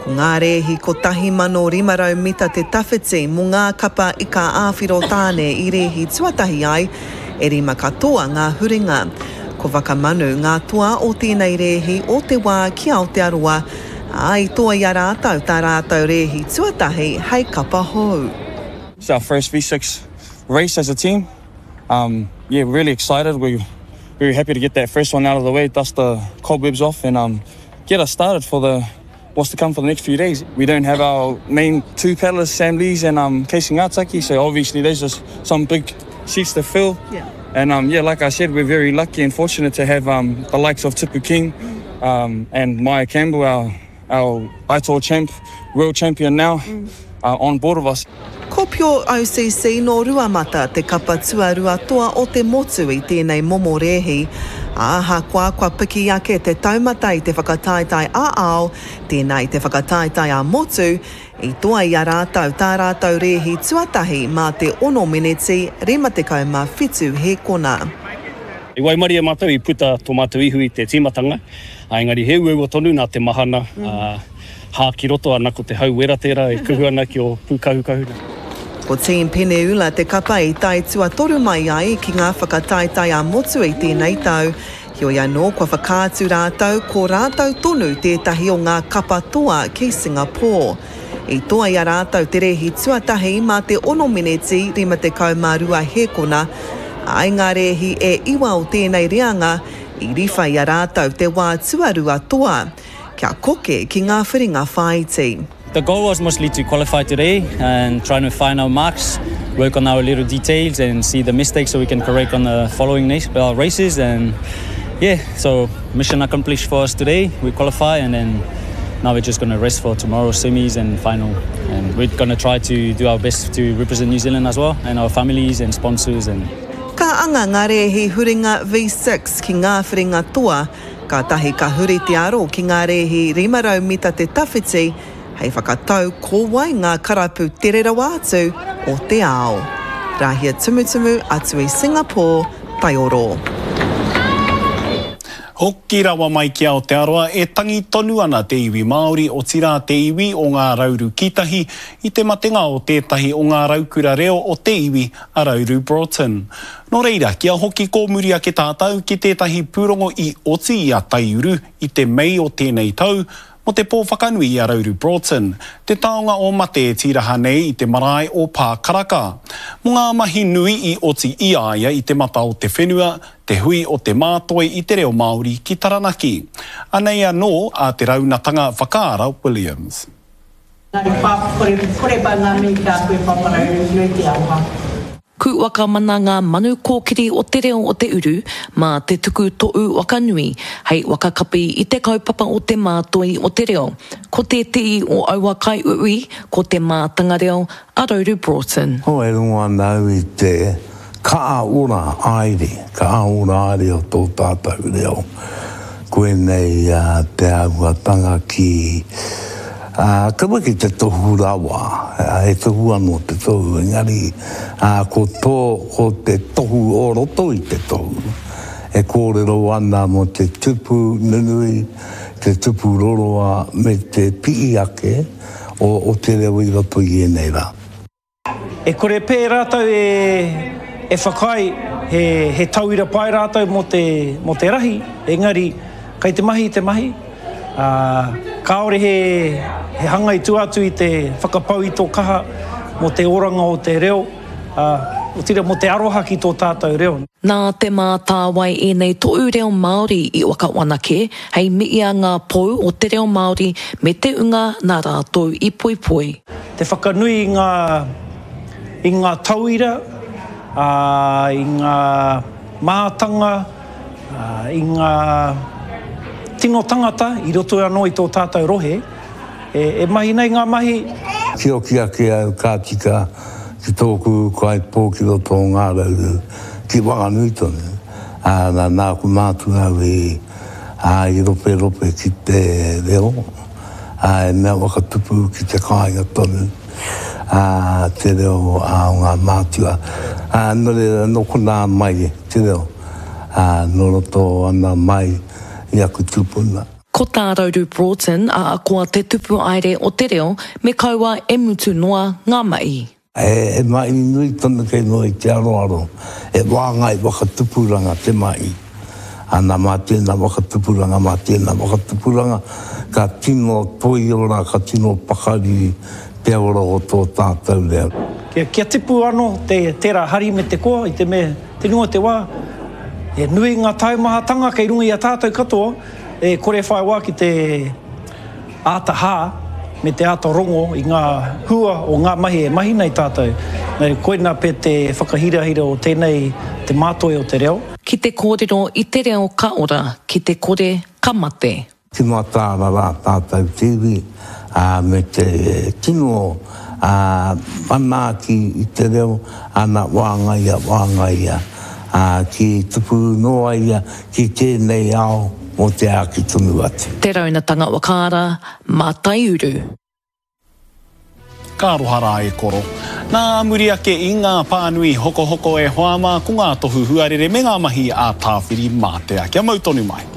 Ko ngā rehi ko 1,500 mita te tawhiti mo ngā kapa I ka āwhiro tāne I rehi tuatahi ai, e rima katoa ngā huringa. Ko wakamanu ngā toa o tēnei rehi o te wā ki Aotearoa, ai toa I a rātau tā rātau rehi tuatahi hei kapa hou. It's our first V6 race as a team. Yeah, really excited. We're very happy to get that first one out of the way, dust the cobwebs off and get us started for what's to come for the next few days. We don't have our main two paddlers, Sam Lees and Casey Ngataki, so obviously there's just some big seats to fill. Yeah. And yeah, like I said, we're very lucky and fortunate to have the likes of Tipu King and Maya Campbell, our Aitoa champ, world champion now, on board of us. Ko pio OCC no ruamata te kapa tuarua toa o te motu I tēnei momo rehi. Aha kwa piki ake te taumata I te whakataitai a ao, tēnei te whakataitai a motu, I toa I a rātau tā rātau rehi tuatahi mā te 1 miniti, rima te kauma whitu he kona. I waimari e mātou I puta tō mātou ihu I te tīmatanga. Engari he ua tonu nā te mahana. Hā ki roto ana ko te hau wera tērā e kuhu ana ki o pūkahukahuna. Ko Team Peneula te kapa I tai tua toru mai ai ki ngā whakataitai a motu I tēnei tau. Hioi anō kua whakātu rātau ko rātau tonu tētahi o ngā kapa toa ki Singapore. I toa I a rātau te rehi tuatahi mā te 1 miniti rima te kaumārua he kona. Ai ngā rehi e iwa o tēnei reanga I riwha I a rātau te wā tuarua toa. Kia koke ki ngā whiringa whaiti. The goal was mostly to qualify today and trying to find our marks, work on our little details and see the mistakes so we can correct on the following races. And yeah, so mission accomplished for us today. We qualify and then now we're just going to rest for tomorrow's semis and final. And we're going to try to do our best to represent New Zealand as well and our families and sponsors. And Ka anga ngā rehi huringa V6 ki ngā whiringa toa, ka tahi ka huri te aro ki ngā rehi 500 mita te tawhiti, hei whakatau ko wai ngā karapu te rerawa atu o te ao. Rahia tumutumu atu I Singapore, tai oro. Hoki rawa mai ki Aotearoa e tangi tonu ana te iwi Māori o tira te iwi o ngā rauru kitahi I te matenga o tētahi o ngā raukura reo o te iwi a Rauru Broughton. No reira, kia hoki ko muri ake tātau ki tētahi pūrongo I oti I a Taiuru I te mei o tēnei tau, mo te pō whakanui I a Rauru Broughton, te taonga o mate e tiraha nei I te marae o Pākaraka. Mo ngā mahi nui I oti I aia I te mata o te whenua, te hui o te mātoi I te reo Māori ki Taranaki. Anei anō a te raunatanga Whakaara Williams. Ku waka mana ngā manu kōkiri o te reo o te uru, mā te tuku to'u wakanui, hei wakakapi I te kaupapa o te mātoi o te reo. Ko te tii o aua kai ui, ko te mātanga reo a Rauru Broughton. Ho e runga nau I te ora aere o tō tātou reo. Koe nei te auatanga ki kawa ki te tohu rawa, e tohu anō te tohu, engari ko te tohu o roto I te tohu. E kōrero ana mo te tupu nunui, te tupu roroa me te pii ake o te reo I roto I nei rā. E kore pē rātau e whakai, he tauira pai rātau mo te rahi, engari kai te mahi. Kāore he hangai tuatu I te whakapau I tō kaha mo te oranga o te reo, o tira mo te aroha ki tō tātou reo. Nā te mātāwai e nei to'u reo Māori I waka wanake, hei miia ngā pou o te reo Māori me te unga nā rātou I poipoi. Te whakanui I ngā tauira, I ngā mātanga, I ngā tino tangata I roto anō I tō tātou rohe, e mahi nei ngā mahi. Ki oki ake au kātika ki tōku kai pōki roto ngā rauru ki wanganui tonu. Nā ku mātu au I rope ki te reo, e mea wakatupu ki te kāinga tonu. Te reo o ngā mātua. No kona mai te reo. No roto ana mai I aku tupuna. Ko tā rauru Broughton a akoa te tupu aere o te reo me kaua e mutu noa ngā mai. E mai nui tonu kei noi te aroaro. E wāngai wakatupuranga te mai. Ana mā tēnā wakatupuranga, mā tēnā wakatupuranga. Ka tino toi ora, ka tino pakari te ora o tō tātou lea. Kia tipu anō te tērā hari me te koa i te me te nua te wā. E nui ngā taumahatanga kei runga i a tātou katoa. E kore whai wā ki te ātaha me te āta rongo i ngā hua o ngā mahi e mahi nei tātou. Nei koina pe te whakahirahira o tēnei te mātoe o te reo. Ki te kōrero i te reo ka ora, ki te kore ka mate. Tino tāra rā tātou TV me te tino manaki i te reo ana wāngaia. Ki tupu noa ia ki tēnei ao o te aki tunu atu. Te raunatanga wakaara, mā tai uru. Ka rohara e koro. Nā muri ake i ngā pānui hoko e hoama ko ngā tohu huarere me ngā mahi a tāwhiri mā te ake. Mau tonu mai.